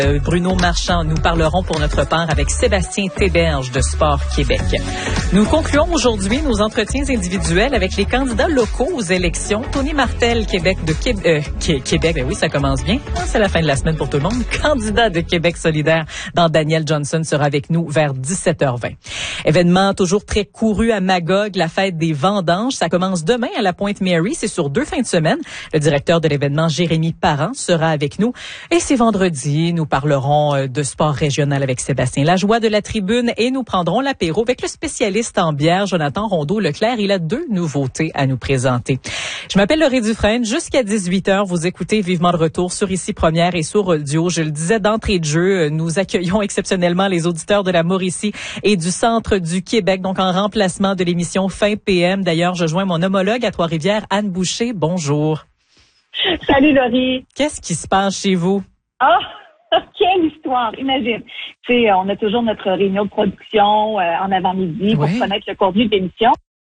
Bruno Marchand, nous parlerons pour notre part avec Sébastien Théberge de Sport Québec. Nous concluons aujourd'hui nos entretiens individuels avec les candidats locaux aux élections. Tony Martel, Québec de Québec, ben oui, ça commence bien. C'est la fin de la semaine pour tout le monde. Candidat de Québec solidaire dans Daniel Johnson sera avec nous vers 17h20. Événement toujours très couru à Magog, la fête des vendanges. Ça commence demain à la Pointe-Mary. C'est sur 2 fins de semaine. Le directeur de l'événement, Jérémy Parent, sera avec nous. Et c'est vendredi. Nous parlerons de sport régional avec Sébastien Lajoie de la Tribune et nous prendrons l'apéro avec le spécialiste en bière, Jonathan Rondeau-Leclerc. Il a 2 nouveautés à nous présenter. Je m'appelle Laurie Dufresne. Jusqu'à 18h, vous écoutez Vivement de retour sur Ici Première et sur Audio. Je le disais d'entrée de jeu, nous accueillons exceptionnellement les auditeurs de la Mauricie et du centre du Québec, donc en remplacement de l'émission Fin PM. D'ailleurs, je joins mon homologue à Trois-Rivières, Anne Boucher. Bonjour. Salut Laurie. Qu'est-ce qui se passe chez vous? Quelle histoire, imagine. Tu sais, on a toujours notre réunion de production en avant-midi pour connaître le contenu de l'émission.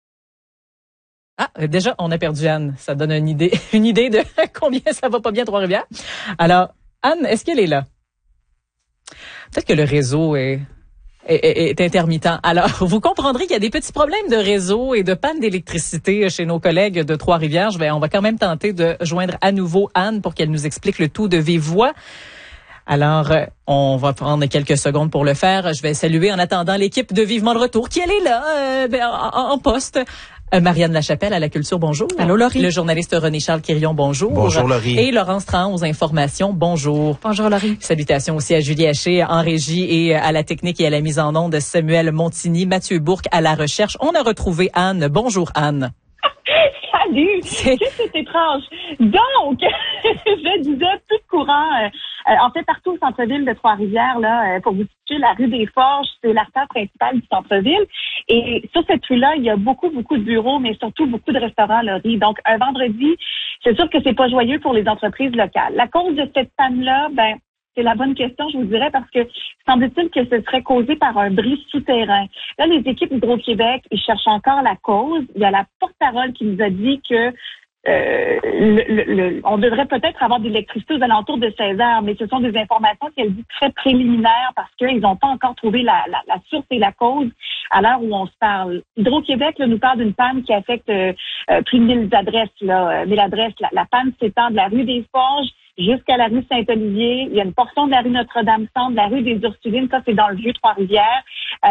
Déjà, on a perdu Anne. Ça donne une idée de combien ça va pas bien à Trois-Rivières. Alors, Anne, est-ce qu'elle est là? Peut-être que le réseau est intermittent. Alors, vous comprendrez qu'il y a des petits problèmes de réseau et de panne d'électricité chez nos collègues de Trois-Rivières. On va quand même tenter de joindre à nouveau Anne pour qu'elle nous explique le tout de vive voix. Alors, on va prendre quelques secondes pour le faire. Je vais saluer en attendant l'équipe de Vivement de retour qui, elle est là, en poste. Marianne Lachapelle à la Culture, bonjour. Allô, Laurie. Le journaliste René-Charles Quirion, bonjour. Bonjour, Laurie. Et Laurence Trahan aux informations, bonjour. Bonjour, Laurie. Salutations aussi à Julie Haché en régie et à la technique et à la mise en onde, Samuel Montigny, Mathieu Bourque à la recherche. On a retrouvé Anne. Bonjour, Anne. Salut! Qu'est-ce que c'est étrange? Donc, je disais, plus de courant. En fait, partout au centre-ville de Trois-Rivières, là, pour vous situer, la rue des Forges, c'est l'artère principale du centre-ville. Et sur cette rue-là, il y a beaucoup de bureaux, mais surtout beaucoup de restaurants, Laurie. Donc, un vendredi, c'est sûr que c'est pas joyeux pour les entreprises locales. La cause de cette panne-là, c'est la bonne question, je vous dirais, parce que semble-t-il que ce serait causé par un bris souterrain. Là, les équipes Hydro-Québec, ils cherchent encore la cause. Il y a la porte-parole qui nous a dit que on devrait peut-être avoir de l'électricité aux alentours de 16 heures, mais ce sont des informations qu'elle dit très préliminaires parce qu'ils n'ont pas encore trouvé la source et la cause à l'heure où on se parle. Hydro-Québec nous parle d'une panne qui affecte plus de 1000 adresses. 1000 adresses. La panne s'étend de la rue des Forges jusqu'à la rue Saint-Olivier. Il y a une portion de la rue Notre-Dame-Centre, de la rue des Ursulines. Ça, c'est dans le vieux Trois-Rivières.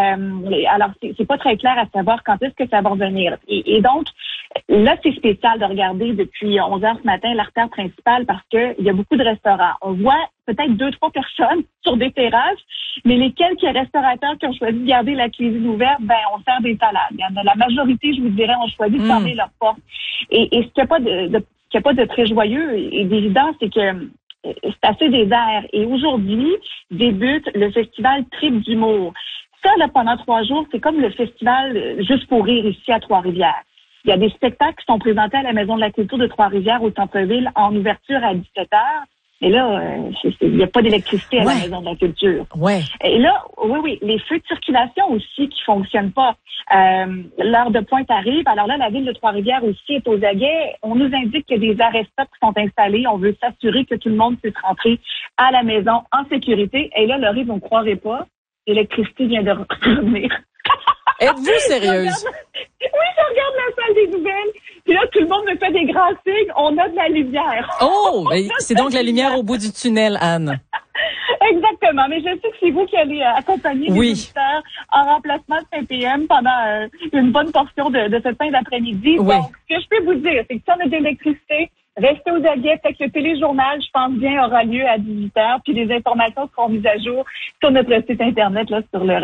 Alors, c'est pas très clair à savoir quand est-ce que ça va revenir. Et donc, là, c'est spécial de regarder depuis 11 heures ce matin l'artère principale parce que il y a beaucoup de restaurants. On voit peut-être 2-3 personnes sur des terrasses, mais les quelques restaurateurs qui ont choisi de garder la cuisine ouverte, on sert des salades. La majorité, je vous dirais, ont choisi de fermer leurs portes. Et ce qu'il n'y a pas de très joyeux et d'évident, c'est que c'est assez désert. Et aujourd'hui, débute le festival Trip d'humour. Ça, là, pendant 3 jours, c'est comme le festival Juste pour rire ici à Trois-Rivières. Il y a des spectacles qui sont présentés à la Maison de la Culture de Trois-Rivières au centre-ville en ouverture à 17h. Et là, il n'y a pas d'électricité à la Maison de la Culture. Ouais. Et là, oui, les feux de circulation aussi qui fonctionnent pas. L'heure de pointe arrive. Alors là, la ville de Trois-Rivières aussi est aux aguets. On nous indique qu'il y a des arrêts-stop qui sont installés. On veut s'assurer que tout le monde puisse rentrer à la maison en sécurité. Et là, Laurie, vous ne croirez pas, l'électricité vient de revenir. Êtes-vous sérieuse? Oui, je regarde la salle des nouvelles. Puis là, tout le monde me fait des grands signes. On a de la lumière. Oh! C'est donc la lumière au bout du tunnel, Anne. Exactement. Mais je sais que c'est vous qui allez accompagner les auditeurs en remplacement de Saint-PM pendant une bonne portion de cette fin d'après-midi. Oui. Donc, ce que je peux vous dire, c'est que si on a de l'électricité, restez aux aguets. Peut-être que le téléjournal, je pense bien, aura lieu à 18h. Puis les informations seront mises à jour sur notre site Internet, là, sur le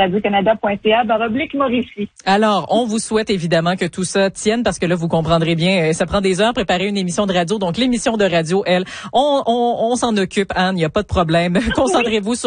radiocanada.ca/Mauricie. Alors, on vous souhaite évidemment que tout ça tienne parce que là, vous comprendrez bien, ça prend des heures préparer une émission de radio. Donc, l'émission de radio, elle, on s'en occupe, Anne, il n'y a pas de problème. Concentrez-vous sur